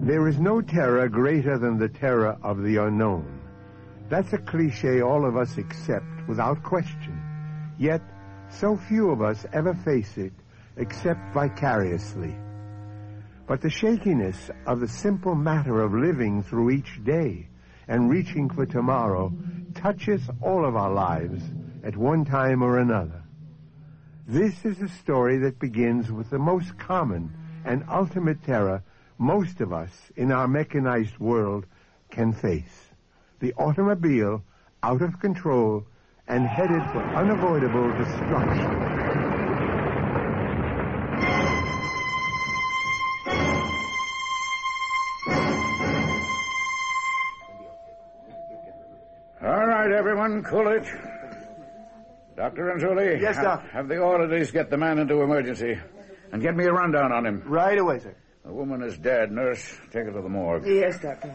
There is no terror greater than the terror of the unknown. That's a cliche all of us accept without question. Yet, so few of us ever face it except vicariously. But the shakiness of the simple matter of living through each day and reaching for tomorrow touches all of our lives at one time or another. This is a story that begins with the most common and ultimate terror most of us in our mechanized world can face. The automobile out of control and headed for unavoidable destruction. All right, everyone, Coolidge. Dr. Renzulli. Yes, Doc. Have the orderlies get the man into emergency and get me a rundown on him. Right away, sir. The woman is dead. Nurse, take her to the morgue. Yes, Dr.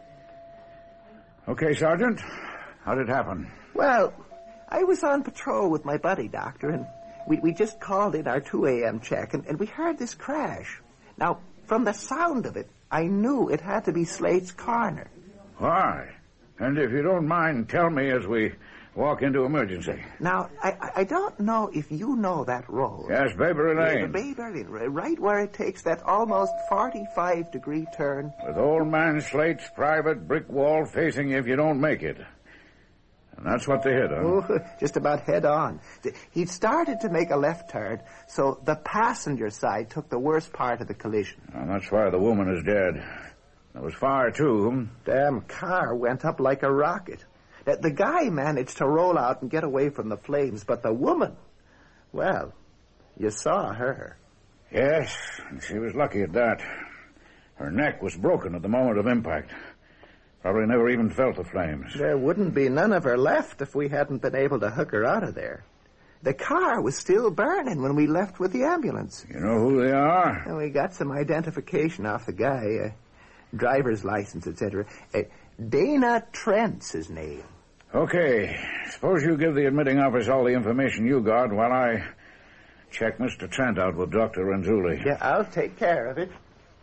Okay, Sergeant. How did it happen? Well, I was on patrol with my buddy, Doctor, and we just called in our 2 a.m. check, and we heard this crash. Now, from the sound of it, I knew it had to be Slate's Corner. Why? And if you don't mind, tell me as we walk into emergency. Now, I don't know if you know that road. Yes, Bayberry Lane. Yeah, Bayberry Lane, right where it takes that almost 45-degree turn. With old man Slate's private brick wall facing you if you don't make it. And that's what they hit, huh? Oh, just about head on. He'd started to make a left turn, so the passenger side took the worst part of the collision. And that's why the woman is dead. There was fire, too. Damn car went up like a rocket. The guy managed to roll out and get away from the flames, but the woman, well, you saw her. Yes, and she was lucky at that. Her neck was broken at the moment of impact. Probably never even felt the flames. There wouldn't be none of her left if we hadn't been able to hook her out of there. The car was still burning when we left with the ambulance. You know who they are? And we got some identification off the guy, driver's license, etc. Dana Trent's his name. Okay. Suppose you give the admitting office all the information you got while I check Mr. Trent out with Dr. Renzulli. Yeah, I'll take care of it.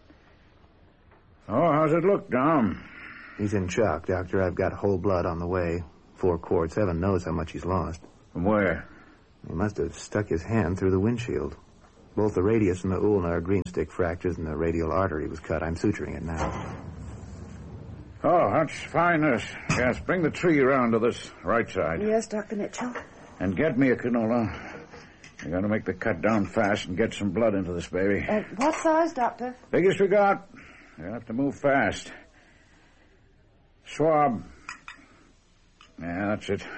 Oh, how's it look, Dom? He's in shock, Doctor. I've got whole blood on the way. 4 quarts. Heaven knows how much he's lost. From where? He must have stuck his hand through the windshield. Both the radius and the ulnar are green stick fractures, and the radial artery was cut. I'm suturing it now. Oh, that's fine, nurse. Yes, bring the tree around to this right side. Yes, Dr. Mitchell. And get me a canola. You're going to make the cut down fast and get some blood into this baby. What size, Doctor? Biggest we got. You'll have to move fast. Swab. Yeah, that's it.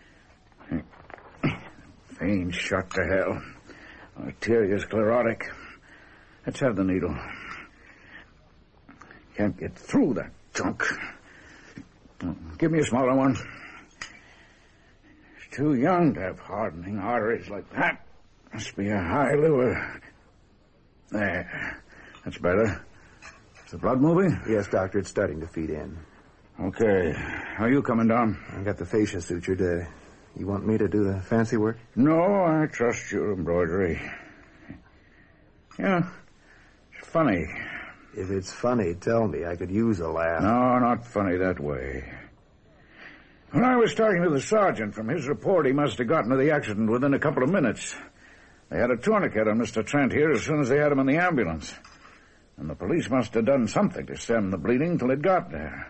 Vein shot to hell. Arteria's sclerotic. Let's have the needle. Can't get through that junk. Give me a smaller one. He's too young to have hardening arteries like that. Must be a high liver. There. That's better. Is the blood moving? Yes, Doctor. It's starting to feed in. Okay. How are you coming down? I got the fascia sutured. You want me to do the fancy work? No, I trust your embroidery. Yeah. It's funny. If it's funny, tell me. I could use a laugh. No, not funny that way. When I was talking to the sergeant, from his report, he must have gotten to the accident within a couple of minutes. They had a tourniquet on Mr. Trent here as soon as they had him in the ambulance. And the police must have done something to stem the bleeding till it got there.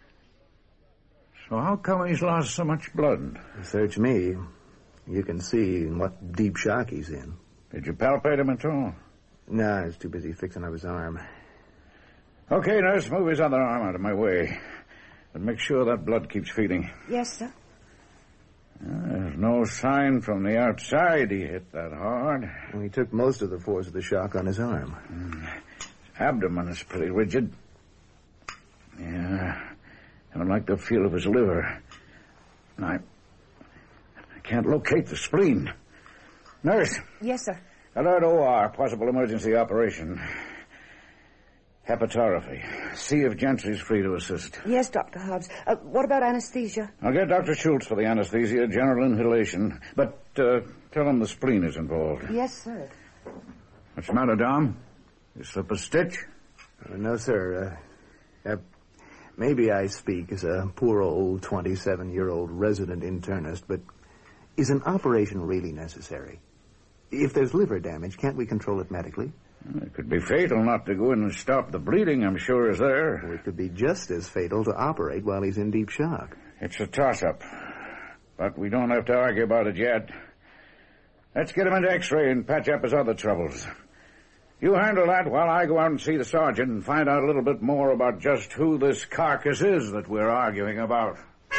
So how come he's lost so much blood? Search me. You can see what deep shock he's in. Did you palpate him at all? No, I was too busy fixing up his arm. Okay, nurse, move his other arm out of my way. But make sure that blood keeps feeding. Yes, sir. There's no sign from the outside he hit that hard. Well, he took most of the force of the shock on his arm. His abdomen is pretty rigid. Yeah, I don't like the feel of his liver. I can't locate the spleen. Nurse. Yes, sir. Alert OR, possible emergency operation. Hepatography. See if Gentry's free to assist. Yes, Dr. Hobbs. What about anesthesia? I'll get Dr. Schultz for the anesthesia, general inhalation. But tell him the spleen is involved. Yes, sir. What's the matter, Dom? You slip a stitch? No, sir. Maybe I speak as a poor old 27-year-old resident internist, but is an operation really necessary? If there's liver damage, can't we control it medically? It could be fatal not to go in and stop the bleeding, I'm sure, is there. Or it could be just as fatal to operate while he's in deep shock. It's a toss-up. But we don't have to argue about it yet. Let's get him into X-ray and patch up his other troubles. You handle that while I go out and see the sergeant and find out a little bit more about just who this carcass is that we're arguing about.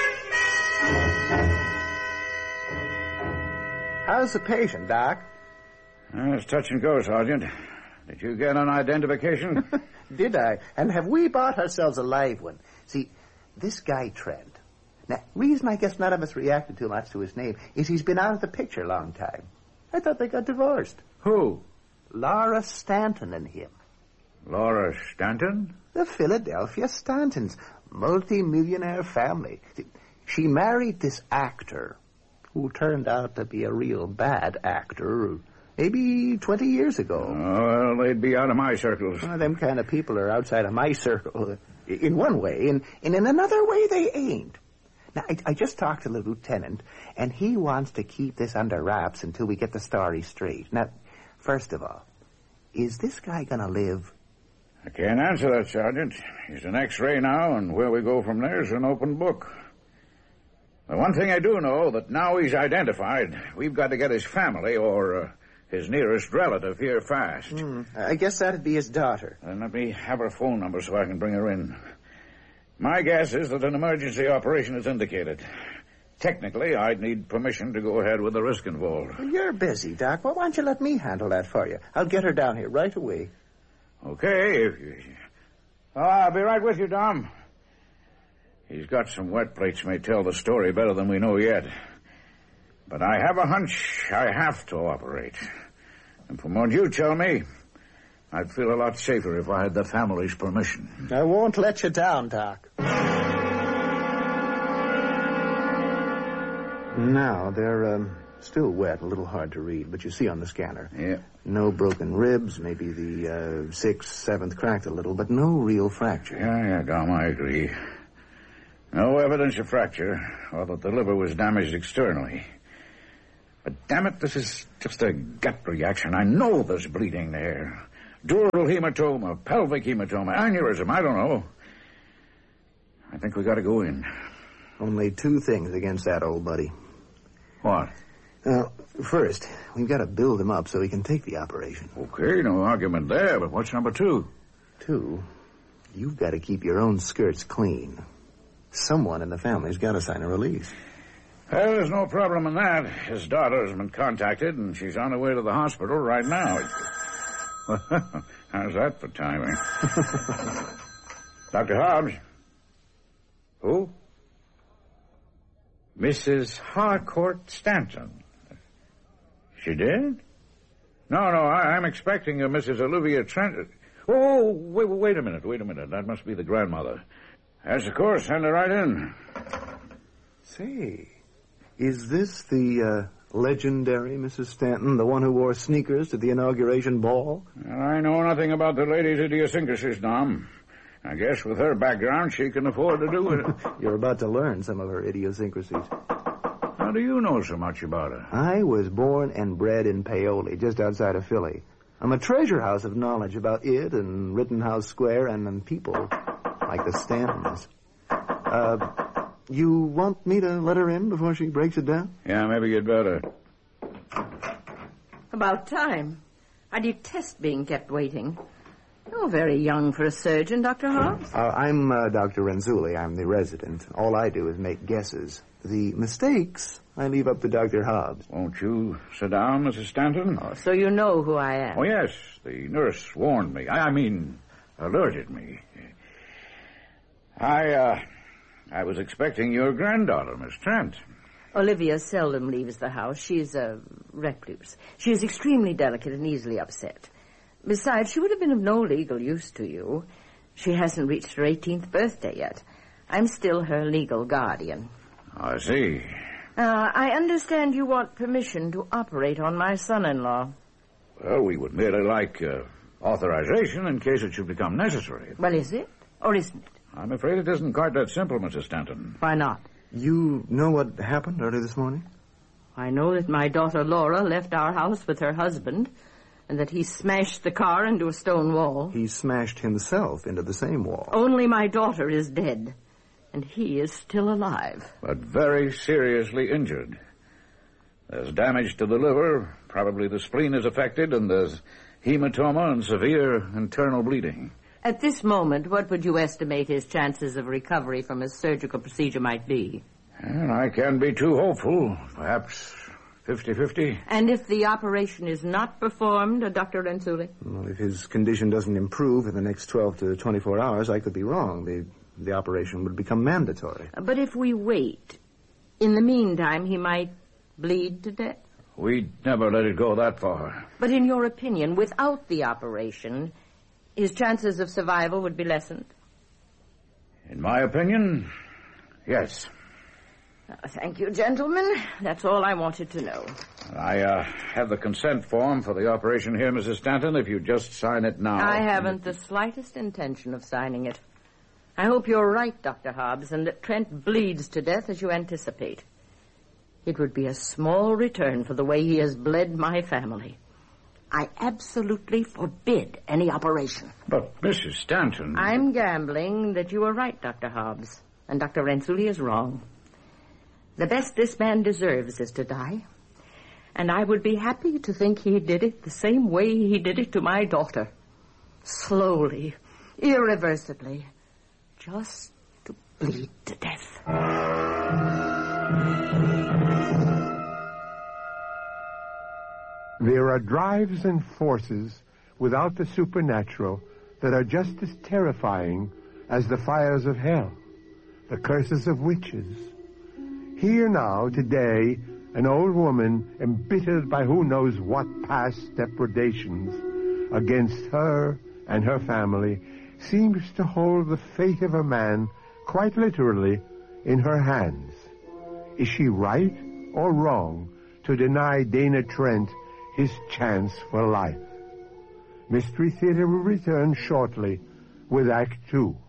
How's the patient, Doc? It's touch and go, Sergeant. Did you get an identification? Did I? And have we bought ourselves a live one? See, this guy Trent. Now, reason I guess none of us reacted too much to his name is he's been out of the picture a long time. I thought they got divorced. Who? Laura Stanton and him. Laura Stanton? The Philadelphia Stantons. Multi-millionaire family. She married this actor who turned out to be a real bad actor maybe 20 years ago. Oh, well, they'd be out of my circles. Well, them kind of people are outside of my circle. In one way, and in another way they ain't. Now, I just talked to the lieutenant, and he wants to keep this under wraps until we get the story straight. Now, first of all, is this guy going to live? I can't answer that, Sergeant. He's an X-ray now, and where we go from there is an open book. The one thing I do know, that now he's identified, we've got to get his family, or his nearest relative, here fast. I guess that'd be his daughter. Then let me have her phone number so I can bring her in. My guess is that an emergency operation is indicated. Technically, I'd need permission to go ahead with the risk involved. Well, you're busy, Doc. Well, why don't you let me handle that for you? I'll get her down here right away. Okay. I'll be right with you, Dom. He's got some wet plates may tell the story better than we know yet. But I have a hunch I have to operate. And from what you tell me, I'd feel a lot safer if I had the family's permission. I won't let you down, Doc. Now, they're still wet, a little hard to read, but you see on the scanner. Yeah. No broken ribs, maybe the 6th, 7th cracked a little, but no real fracture. Yeah, Dom, I agree. No evidence of fracture, or that the liver was damaged externally. But damn it, this is just a gut reaction. I know there's bleeding there. Dural hematoma, pelvic hematoma, aneurysm, I don't know. I think we got to go in. Only 2 things against that old buddy. What? Now, first, we've got to build him up so he can take the operation. Okay, no argument there, but what's number 2? 2, you've got to keep your own skirts clean. Someone in the family's got to sign a release. Well, there's no problem in that. His daughter has been contacted, and she's on her way to the hospital right now. How's that for timing? Dr. Hobbs? Who? Mrs. Harcourt Stanton. She did? No, I'm expecting a Mrs. Olivia Trent. Oh, wait a minute. That must be the grandmother. Yes, of course. Send her right in. Say, is this the legendary Mrs. Stanton, the one who wore sneakers to the inauguration ball? I know nothing about the lady's idiosyncrasies, Dom. I guess with her background, she can afford to do it. You're about to learn some of her idiosyncrasies. How do you know so much about her? I was born and bred in Paoli, just outside of Philly. I'm a treasure house of knowledge about it and Rittenhouse Square and people like the Stantons. You want me to let her in before she breaks it down? Yeah, maybe you'd better. About time. I detest being kept waiting. You're very young for a surgeon, Dr. Hobbs. I'm Dr. Renzulli. I'm the resident. All I do is make guesses. The mistakes I leave up to Dr. Hobbs. Won't you sit down, Mrs. Stanton? Oh, so you know who I am. Oh, yes. The nurse warned me. I mean, alerted me. I was expecting your granddaughter, Miss Trent. Olivia seldom leaves the house. She's a recluse. She is extremely delicate and easily upset. Besides, she would have been of no legal use to you. She hasn't reached her 18th birthday yet. I'm still her legal guardian. I see. I understand you want permission to operate on my son-in-law. Well, we would merely like authorization in case it should become necessary. Well, is it? Or isn't it? I'm afraid it isn't quite that simple, Mrs. Stanton. Why not? You know what happened early this morning? I know that my daughter Laura left our house with her husband, and that he smashed the car into a stone wall. He smashed himself into the same wall. Only my daughter is dead, and he is still alive. But very seriously injured. There's damage to the liver, probably the spleen is affected, and there's hematoma and severe internal bleeding. At this moment, what would you estimate his chances of recovery from his surgical procedure might be? And I can't be too hopeful. Perhaps 50-50. And if the operation is not performed, Dr. Renzulli? Well, if his condition doesn't improve in the next 12 to 24 hours, I could be wrong. The operation would become mandatory. But if we wait, in the meantime, he might bleed to death? We'd never let it go that far. But in your opinion, without the operation, his chances of survival would be lessened? In my opinion, yes. Thank you, gentlemen. That's all I wanted to know. I have the consent form for the operation here, Mrs. Stanton, if you just sign it now. I haven't the slightest intention of signing it. I hope you're right, Dr. Hobbs, and that Trent bleeds to death as you anticipate. It would be a small return for the way he has bled my family. I absolutely forbid any operation. But, Mrs. Stanton... I'm gambling that you are right, Dr. Hobbs, and Dr. Renzulli is wrong. The best this man deserves is to die, and I would be happy to think he did it the same way he did it to my daughter. Slowly, irreversibly, just to bleed to death. There are drives and forces without the supernatural that are just as terrifying as the fires of hell, the curses of witches. Here now, today, an old woman, embittered by who knows what past depredations against her and her family, seems to hold the fate of a man quite literally in her hands. Is she right or wrong to deny Dana Trent his chance for life? Mystery Theater will return shortly with Act 2.